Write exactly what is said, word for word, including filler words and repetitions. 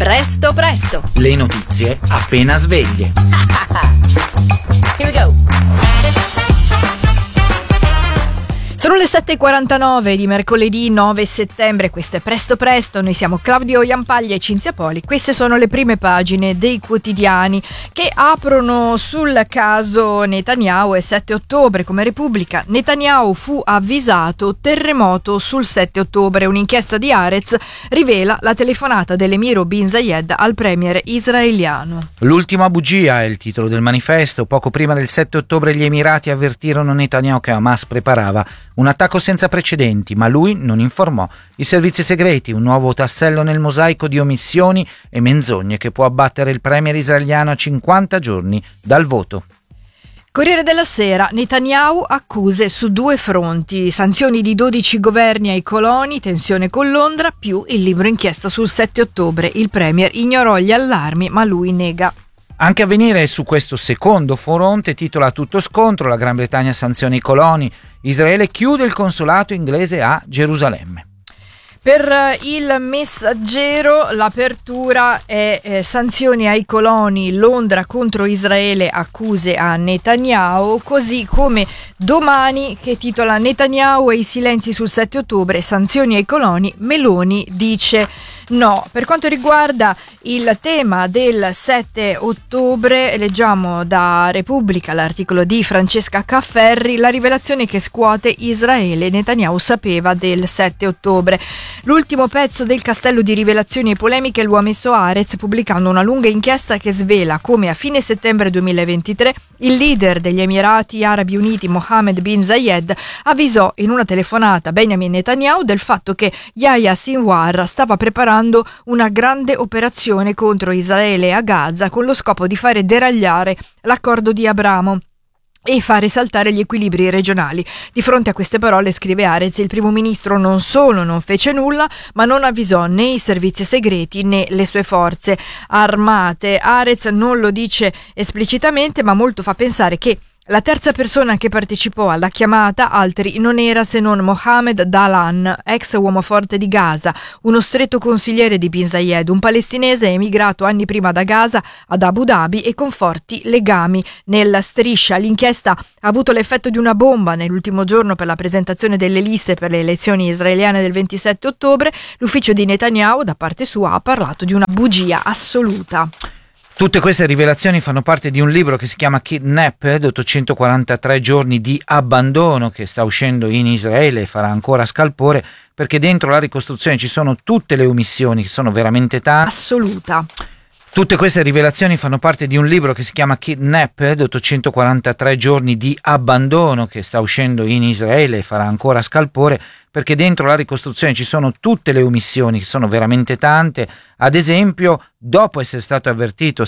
Presto presto. Le notizie appena sveglie. Here we go. Sono le sette e quarantanove di mercoledì nove settembre, questo è Presto Presto, noi siamo Claudio Iampaglia e Cinzia Poli. Queste sono le prime pagine dei quotidiani che aprono sul caso Netanyahu e sette ottobre. Come Repubblica, Netanyahu fu avvisato, terremoto sul sette ottobre. Un'inchiesta di Haaretz rivela la telefonata dell'emiro bin Zayed al premier israeliano. L'ultima bugia è il titolo del manifesto. Poco prima del sette ottobre gli Emirati avvertirono Netanyahu che Hamas preparava un attacco senza precedenti, ma lui non informò i servizi segreti, un nuovo tassello nel mosaico di omissioni e menzogne che può abbattere il premier israeliano a cinquanta giorni dal voto. Corriere della Sera, Netanyahu accuse su due fronti, sanzioni di dodici governi ai coloni, tensione con Londra, più il libro inchiesta sul sette ottobre. Il premier ignorò gli allarmi, ma lui nega. Anche Avvenire su questo secondo fronte titola tutto scontro, la Gran Bretagna sanziona i coloni, Israele chiude il consolato inglese a Gerusalemme. Per il Messaggero l'apertura è eh, sanzioni ai coloni, Londra contro Israele, accuse a Netanyahu, così come Domani che titola Netanyahu e i silenzi sul sette ottobre, sanzioni ai coloni, Meloni dice no. Per quanto riguarda il tema del sette ottobre, leggiamo da Repubblica l'articolo di Francesca Cafferri, la rivelazione che scuote Israele, Netanyahu sapeva del sette ottobre. L'ultimo pezzo del castello di rivelazioni e polemiche lo ha messo Haaretz pubblicando una lunga inchiesta che svela come a fine settembre duemilaventitré il leader degli Emirati Arabi Uniti Mohammed bin Zayed avvisò in una telefonata Benjamin Netanyahu del fatto che Yahya Sinwar stava preparando una grande operazione contro Israele a Gaza con lo scopo di fare deragliare l'accordo di Abramo e fare saltare gli equilibri regionali. Di fronte a queste parole, scrive Haaretz, il primo ministro non solo non fece nulla, ma non avvisò né i servizi segreti né le sue forze armate. Haaretz non lo dice esplicitamente, ma molto fa pensare che la terza persona che partecipò alla chiamata altri non era se non Mohammed Dahlan, ex uomo forte di Gaza, uno stretto consigliere di bin Zayed, un palestinese emigrato anni prima da Gaza ad Abu Dhabi e con forti legami nella striscia. L'inchiesta ha avuto l'effetto di una bomba nell'ultimo giorno per la presentazione delle liste per le elezioni israeliane del ventisette ottobre. L'ufficio di Netanyahu, da parte sua, ha parlato di una bugia assoluta. Tutte queste rivelazioni fanno parte di un libro che si chiama Kidnapped, ottocentoquarantatré giorni di abbandono, che sta uscendo in Israele e farà ancora scalpore perché dentro la ricostruzione ci sono tutte le omissioni, che sono veramente tante. Assoluta. Tutte queste rivelazioni fanno parte di un libro che si chiama Kidnapped, ottocentoquarantatré giorni di abbandono, che sta uscendo in Israele e farà ancora scalpore perché dentro la ricostruzione ci sono tutte le omissioni, che sono veramente tante. Ad esempio, dopo essere stato avvertito